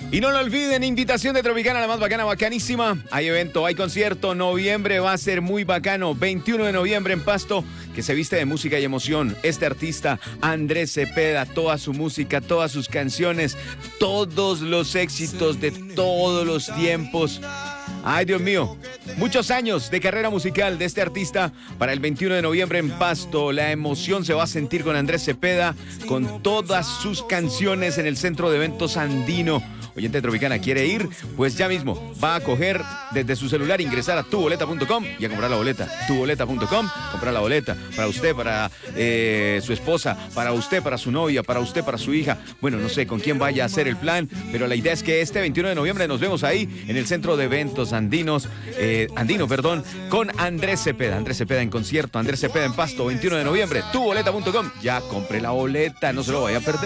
Y no lo olviden, invitación de Tropicana, la más bacana, bacanísima. Hay evento, hay concierto, noviembre va a ser muy bacano. 21 de noviembre en Pasto, que se viste de música y emoción. Este artista, Andrés Cepeda, toda su música, todas sus canciones, todos los éxitos de todos los tiempos. Ay, Dios mío, muchos años de carrera musical de este artista para el 21 de noviembre en Pasto. La emoción se va a sentir con Andrés Cepeda, con todas sus canciones en el Centro de Eventos Andino. Oyente Tropicana, ¿quiere ir? Pues ya mismo va a coger desde su celular, ingresar a tuboleta.com y a comprar la boleta. Tuboleta.com, comprar la boleta para usted, para su esposa, para usted, para su novia, para usted, para su hija. Bueno, no sé con quién vaya a hacer el plan, pero la idea es que este 21 de noviembre nos vemos ahí en el Centro de Eventos Andino, con Andrés Cepeda. Andrés Cepeda en concierto, Andrés Cepeda en Pasto, 21 de noviembre, tuboleta.com. Ya compre la boleta, no se lo vaya a perder.